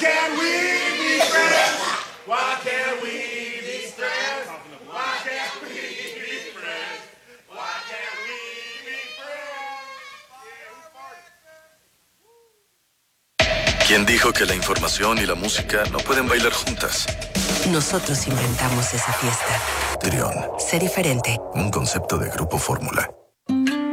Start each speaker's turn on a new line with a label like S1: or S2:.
S1: can't we be friends? Why can't we be friends? Why can't we be friends? Why can't we be friends?
S2: ¿Quién dijo que la información y la música no pueden bailar juntas?
S3: Nosotros inventamos esa fiesta.
S2: Trión,
S3: Sé diferente.
S2: un concepto de Grupo Fórmula.